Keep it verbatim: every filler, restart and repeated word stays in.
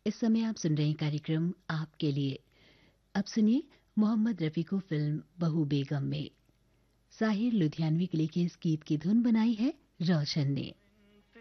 इस समय आप सुन रहे हैं कार्यक्रम आपके लिए। अब सुनिए मोहम्मद रफ़ी को फिल्म बहू बेगम में साहिर लुधियानवी के लिखे इस गीत की धुन बनाई है रोशन ने।